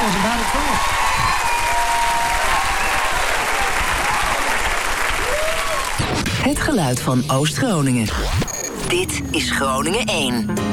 was about it first. Het geluid van Oost-Groningen. Dit is Groningen 1.